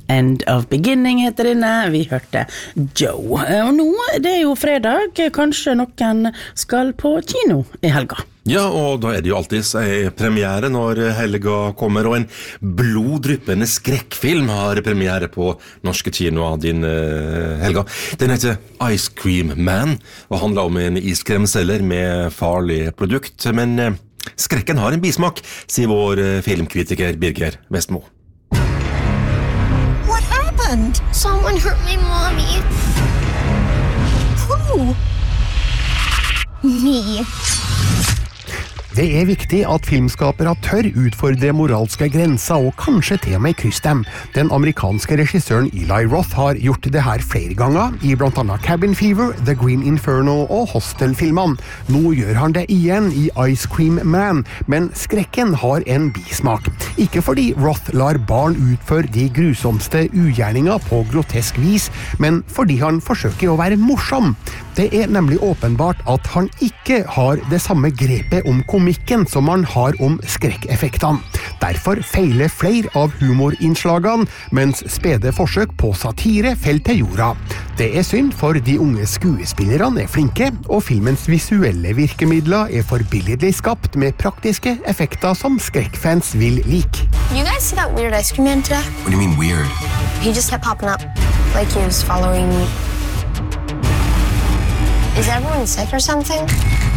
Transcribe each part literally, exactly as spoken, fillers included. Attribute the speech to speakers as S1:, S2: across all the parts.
S1: End of Beginning heter denne. Vi hørte Joe. Og nå, det er jo fredag, kanskje noen skal på kino i helga.
S2: Ja, og da er det jo alltid en premiere når helga kommer, og en bloddryppende skrekkfilm har premiere på norske kinoer din uh, helga. Den heter Ice Cream Man, og handler om en iskremselger med farlig produkt, men uh, skrekken har en bismak, sier vår uh, filmkritiker Birger Vestmo.
S3: What happened?
S4: Someone hurt my mommy.
S3: Who?
S4: Me.
S5: Det er viktig at filmskapere tør utfordre moralske grenser og kanskje til og med krysse dem. Den amerikanske regissøren Eli Roth har gjort det her flere ganger, i blant annet Cabin Fever, The Green Inferno og Hostel-filmene. Nå gjør han det igjen i Ice Cream Man, men skrekken har en bismak. Ikke fordi Roth lar barn utføre de grusomste ugjerninger på grotesk vis, men fordi han forsøker å være morsom. Det er nemlig åpenbart at han ikke har det samme grepet om komikken som han har om skrekkeffektene. Derfor feiler flere av humorinnslagene, mens spede forsøk på satire faller til jorda. Det er synd, for de unge skuespillerne er flinke, og filmens visuelle virkemidler er forbilledlig skapt med praktiske effekter som skrekkfans vil like.
S4: You guys see that weird ice cream man today?
S6: What do you mean weird?
S4: He just kept popping up, like he was following me. Is everyone sick or something?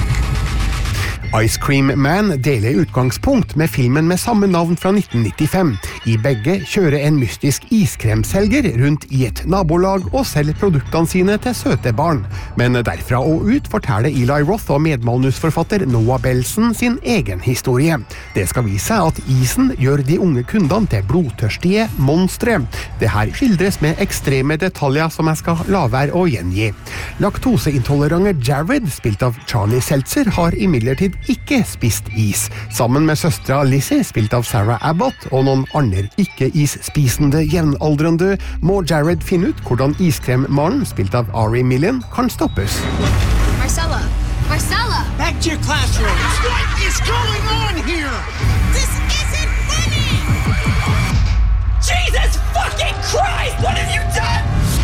S5: Ice Cream Man deler utgangspunkt med filmen med samme navn fra nitten nittifem. I begge kjører en mystisk iskremselger rundt i et nabolag og selger produktene sine til søte barn. Men derfra og ut forteller Eli Roth og medmanusforfatter Noah Belson sin egen historie. Det skal vise seg at isen gjør de unge kundene til blodtørstige monstre. Det her skildres med ekstreme detaljer som jeg skal la være å gjengi. Laktoseintolerante Jared, spilt av Charlie Seltzer, har imidlertid ikke spist is. Sammen med søstra Lizzie, spilt av Sarah Abbott, og noen andre ikke-isspisende jevnaldrende, må Jared finne ut hvordan iskremmaren, spilt av Ari Millen, kan stoppes.
S4: Marcella! Marcella!
S7: Back to your classrooms! What is going on here?
S3: This isn't funny!
S7: Jesus fucking Christ! What have you done?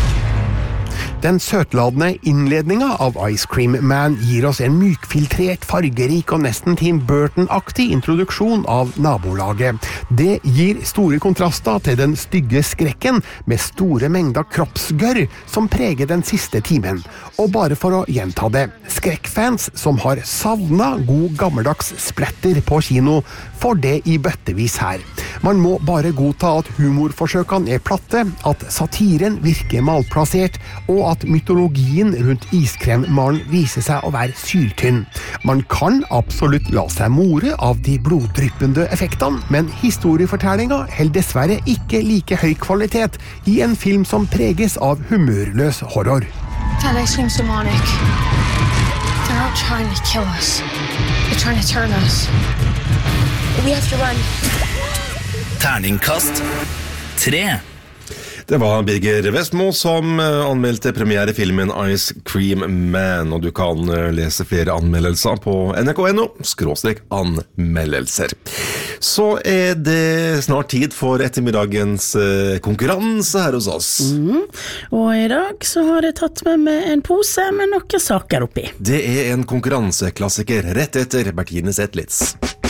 S5: Den søtladende innledningen av Ice Cream Man gir oss en mykfiltrert, fargerik og nesten Tim Burton-aktig introduksjon av nabolaget. Det gir store kontraster til den stygge skrekken med store mengder kroppsgørr som preger den siste timen. Og bare for å gjenta det, skrekkfans som har savnet god gammeldags splatter på kino, får det i bøttevis her. Man må bare godta at humorforsøkene er platte, at satiren virker malplassert, og at mytologien rundt iskremmaren viser seg å være syltynn. Man kan absolutt la seg more av de bloddryppende effektene, men historiefortellingen holder dessverre ikke like høy kvalitet i en film som preges av humørløs horror.
S4: That ice cream's demonic. They're not trying to kill us. They're trying to turn us. We have to run.
S6: Terningkast tre.
S2: Det var Birger Vestmo som anmeldte premierefilmen Ice Cream Man, og du kan lese flere anmeldelser på N R K punktum N O skråstrek anmeldelser. Så er det snart tid for ettermiddagens konkurranse her hos oss.
S1: Mm. Og i dag så har jeg tatt med meg en pose med noen saker oppi.
S2: Det er en konkurranseklassiker rett etter Bertine Zetlitz.